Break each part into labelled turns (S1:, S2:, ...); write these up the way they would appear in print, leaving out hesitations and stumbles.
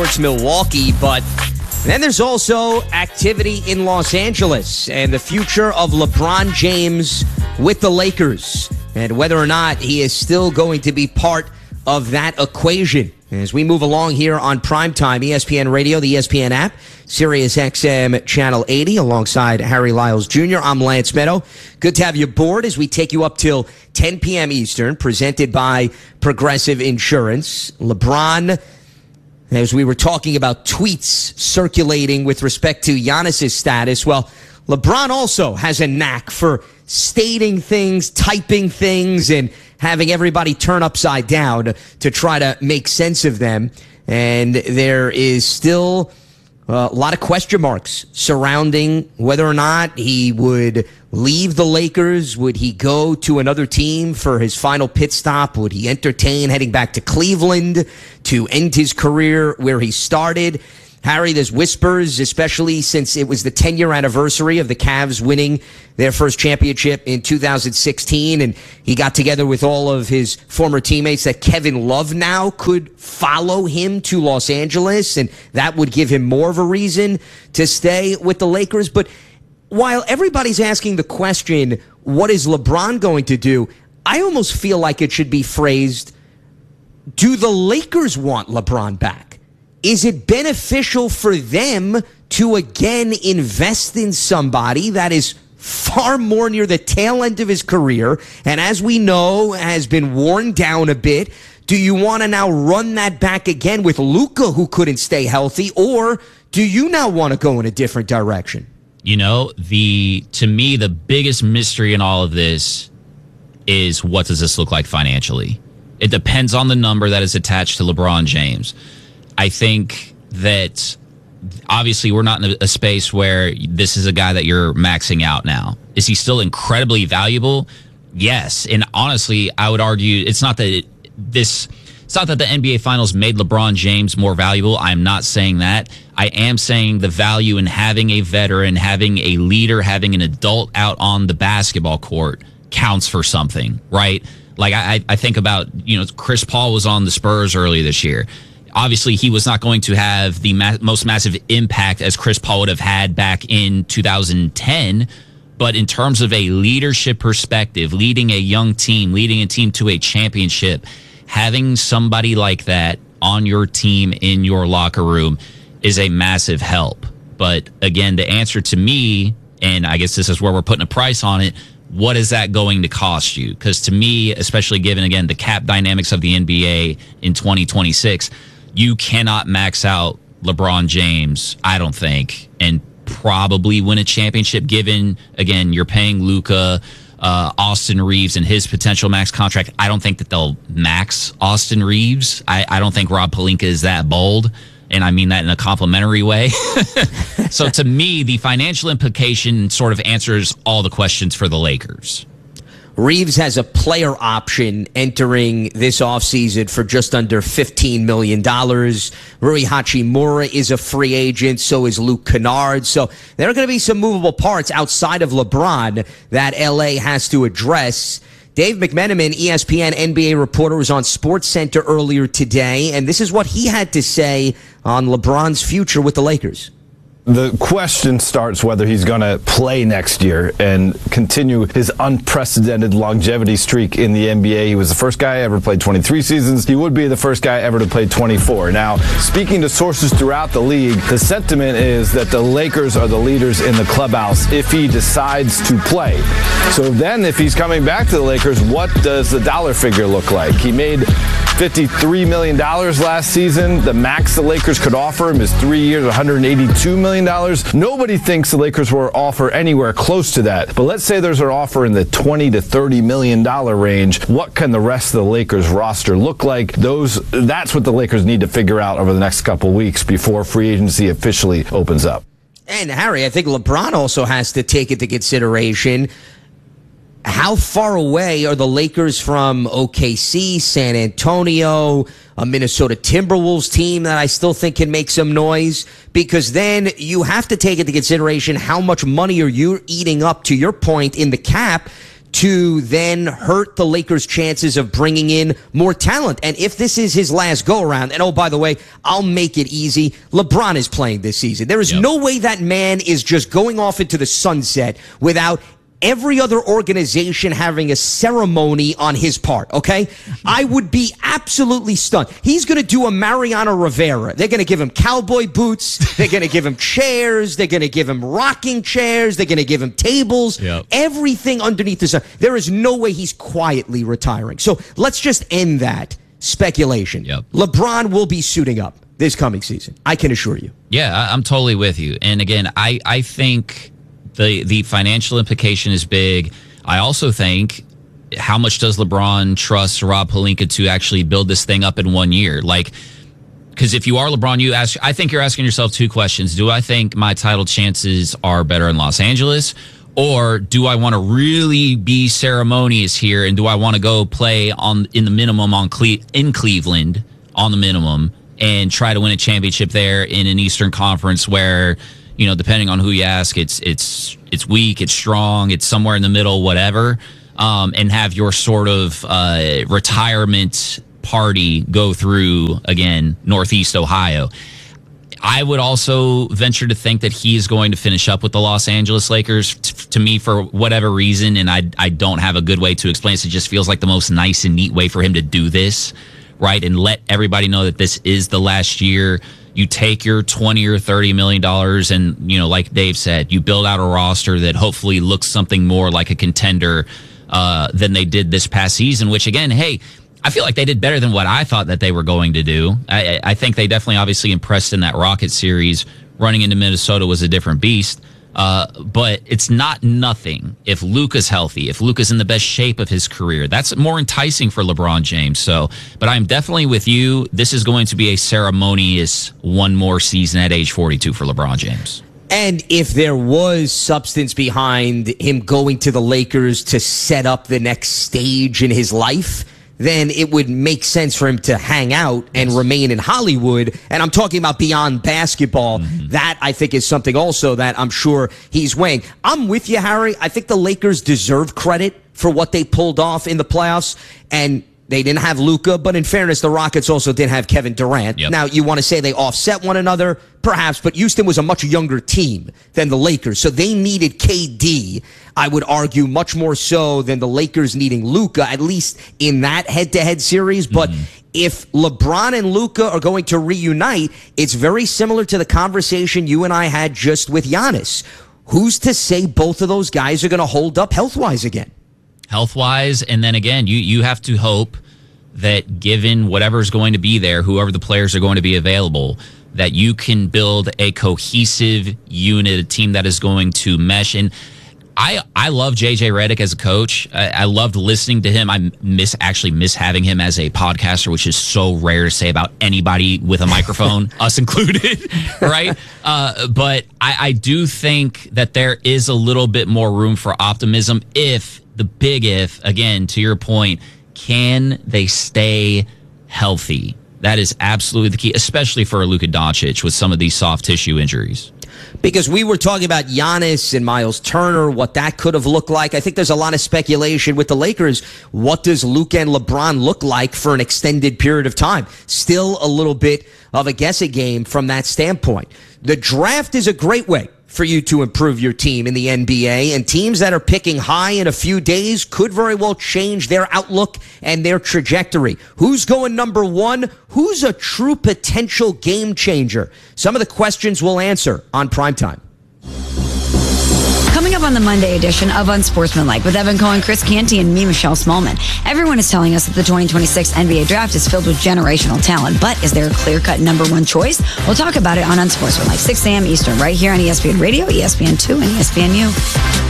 S1: towards Milwaukee, but then there's also activity in Los Angeles and the future of LeBron James with the Lakers and whether or not he is still going to be part of that equation. As we move along here on Primetime, ESPN Radio, the ESPN app, Sirius XM Channel 80, alongside Harry Lyles Jr. I'm Lance Meadow. Good to have you aboard as we take you up till 10 p.m. Eastern, presented by Progressive Insurance. LeBron, as we were talking about tweets circulating with respect to Giannis's status, well, LeBron also has a knack for stating things, typing things, and having everybody turn upside down to try to make sense of them. And there is still a lot of question marks surrounding whether or not he would leave the Lakers. Would he go to another team for his final pit stop? Would he entertain heading back to Cleveland to end his career where he started? Harry, there's whispers, especially since it was the 10-year anniversary of the Cavs winning their first championship in 2016, and he got together with all of his former teammates, that Kevin Love now could follow him to Los Angeles, and that would give him more of a reason to stay with the Lakers. But while everybody's asking the question, what is LeBron going to do? I almost feel like it should be phrased, do the Lakers want LeBron back? Is it beneficial for them to again invest in somebody that is far more near the tail end of his career and, as we know, has been worn down a bit? Do you want to now run that back again with Luka, who couldn't stay healthy, or do you now want to go in a different direction?
S2: You know, to me, the biggest mystery in all of this is, what does this look like financially? It depends on the number that is attached to LeBron James. I think that obviously we're not in a space where this is a guy that you're maxing out now. Is he still incredibly valuable? Yes. And honestly, I would argue it's not that the NBA Finals made LeBron James more valuable. I'm not saying that. I am saying the value in having a veteran, having a leader, having an adult out on the basketball court counts for something, right? Like I think about, Chris Paul was on the Spurs earlier this year. Obviously, he was not going to have the most massive impact as Chris Paul would have had back in 2010. But in terms of a leadership perspective, leading a young team, leading a team to a championship, having somebody like that on your team, in your locker room, is a massive help. But again, the answer to me, and I guess this is where we're putting a price on it, what is that going to cost you? Because to me, especially given, again, the cap dynamics of the NBA in 2026, you cannot max out LeBron James, I don't think, and probably win a championship, given, again, you're paying Luka, Austin Reeves, and his potential max contract. I don't think that they'll max Austin Reeves. I don't think Rob Pelinka is that bold, and I mean that in a complimentary way. So to me, the financial implication sort of answers all the questions for the Lakers.
S1: Reeves has a player option entering this offseason for just under $15 million. Rui Hachimura is a free agent. So is Luke Kennard. So there are going to be some movable parts outside of LeBron that LA has to address. Dave McMenamin, ESPN NBA reporter, was on SportsCenter earlier today, and this is what he had to say on LeBron's future with the Lakers.
S3: The question starts whether he's going to play next year and continue his unprecedented longevity streak in the NBA. He was the first guy ever to play 23 seasons. He would be the first guy ever to play 24. Now, speaking to sources throughout the league, the sentiment is that the Lakers are the leaders in the clubhouse if he decides to play. So then, if he's coming back to the Lakers, what does the dollar figure look like? He made $53 million last season. The max the Lakers could offer him is 3 years, $182 million. Nobody thinks the Lakers will offer anywhere close to that. But let's say there's an offer in the $20 to $30 million range. What can the rest of the Lakers roster look like? That's what the Lakers need to figure out over the next couple weeks before free agency officially opens up.
S1: And Harry, I think LeBron also has to take into consideration, how far away are the Lakers from OKC, San Antonio, a Minnesota Timberwolves team that I still think can make some noise? Because then you have to take into consideration how much money are you eating up, to your point, in the cap, to then hurt the Lakers' chances of bringing in more talent. And if this is his last go-around, and oh, by the way, I'll make it easy, LeBron is playing this season. There is no way that man is just going off into the sunset without every other organization having a ceremony on his part, okay? I would be absolutely stunned. He's going to do a Mariano Rivera. They're going to give him cowboy boots. They're going to give him chairs. They're going to give him rocking chairs. They're going to give him tables. Everything underneath the sun. There is no way he's quietly retiring. So let's just end that speculation. LeBron will be suiting up this coming season. I can assure you.
S2: Yeah, I'm totally with you. And again, I think the financial implication is big. I also think, how much does LeBron trust Rob Pelinka to actually build this thing up in 1 year? Like, because if you are LeBron, I think you're asking yourself two questions. Do I think my title chances are better in Los Angeles? Or do I want to really be ceremonious here, and do I want to go play in the minimum in Cleveland on the minimum and try to win a championship there in an Eastern Conference where, you know, depending on who you ask, it's weak, it's strong, it's somewhere in the middle, whatever, and have your sort of retirement party go through, again, Northeast Ohio. I would also venture to think that he is going to finish up with the Los Angeles Lakers. To me, for whatever reason, and I don't have a good way to explain this, it just feels like the most nice and neat way for him to do this, right? And let everybody know that this is the last year. You take your $20 or $30 million and, you know, like Dave said, you build out a roster that hopefully looks something more like a contender than they did this past season, which, again, hey, I feel like they did better than what I thought that they were going to do. I think they definitely obviously impressed in that Rocket series. Running into Minnesota was a different beast. But it's not nothing if Luka's healthy, if Luka's in the best shape of his career. That's more enticing for LeBron James. So, but I'm definitely with you. This is going to be a ceremonious one more season at age 42 for LeBron James.
S1: And if there was substance behind him going to the Lakers to set up the next stage in his life, then it would make sense for him to hang out and remain in Hollywood. And I'm talking about beyond basketball. That, I think, is something also that I'm sure he's weighing. I'm with you, Harry. I think the Lakers deserve credit for what they pulled off in the playoffs. And they didn't have Luka, but in fairness, the Rockets also didn't have Kevin Durant. Now, you want to say they offset one another? Perhaps, but Houston was a much younger team than the Lakers, so they needed KD, I would argue, much more so than the Lakers needing Luka, at least in that head-to-head series. But if LeBron and Luka are going to reunite, it's very similar to the conversation you and I had just with Giannis. Who's to say both of those guys are going to hold up health-wise again?
S2: Health-wise, and then again, you have to hope that given whatever's going to be there, whoever the players are going to be available, that you can build a cohesive unit, a team that is going to mesh. And I love JJ Redick as a coach. I loved listening to him. I miss having him as a podcaster, which is so rare to say about anybody with a microphone, us included, right? But I do think that there is a little bit more room for optimism if, again, to your point, can they stay healthy? That is absolutely the key, especially for Luka Doncic with some of these soft tissue injuries.
S1: Because we were talking about Giannis and Miles Turner, what that could have looked like. I think there's a lot of speculation with the Lakers. What does Luka and LeBron look like for an extended period of time? Still a little bit of a guessing game from that standpoint. The draft is a great way for you to improve your team in the NBA, and teams that are picking high in a few days could very well change their outlook and their trajectory. Who's going number one? Who's a true potential game changer? Some of the questions we'll answer on Primetime.
S4: Coming up on the Monday edition of Unsportsmanlike with Evan Cohen, Chris Canty, and me, Michelle Smallman. Everyone is telling us that the 2026 NBA draft is filled with generational talent, but is there a clear-cut number one choice? We'll talk about it on Unsportsmanlike, 6 a.m. Eastern, right here on ESPN Radio, ESPN2, and ESPNU.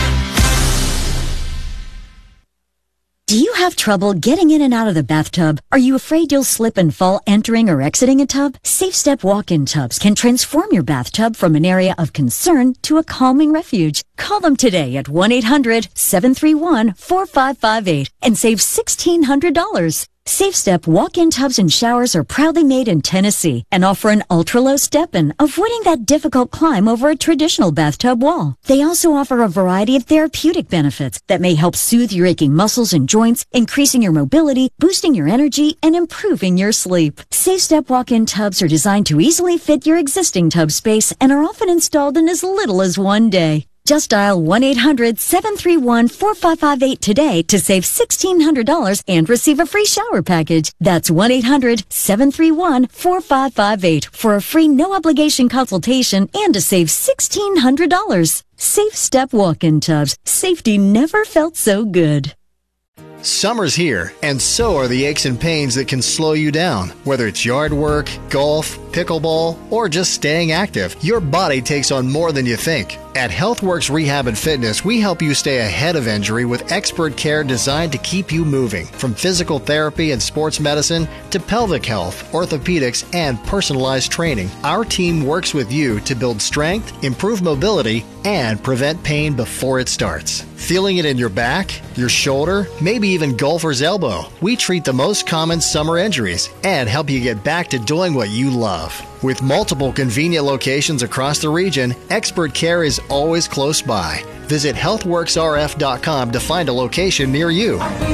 S5: Do you have trouble getting in and out of the bathtub? Are you afraid you'll slip and fall entering or exiting a tub? Safe Step walk-in tubs can transform your bathtub from an area of concern to a calming refuge. Call them today at 1-800-731-4558 and save $1,600. Safe Step walk-in tubs and showers are proudly made in Tennessee and offer an ultra-low step-in, avoiding that difficult climb over a traditional bathtub wall. They also offer a variety of therapeutic benefits that may help soothe your aching muscles and joints, increasing your mobility, boosting your energy, and improving your sleep. Safe Step walk-in tubs are designed to easily fit your existing tub space and are often installed in as little as one day. Just dial 1-800-731-4558 today to save $1,600 and receive a free shower package. That's 1-800-731-4558 for a free no-obligation consultation and to save $1,600. Safe Step walk-in tubs. Safety never felt so good.
S6: Summer's here, and so are the aches and pains that can slow you down. Whether it's yard work, golf, pickleball, or just staying active, your body takes on more than you think. At HealthWorks Rehab and Fitness, we help you stay ahead of injury with expert care designed to keep you moving. From physical therapy and sports medicine to pelvic health, orthopedics, and personalized training, our team works with you to build strength, improve mobility, and prevent pain before it starts. Feeling it in your back, your shoulder, maybe even golfer's elbow? We treat the most common summer injuries and help you get back to doing what you love. With multiple convenient locations across the region, expert care is always close by. Visit healthworksrf.com to find a location near you.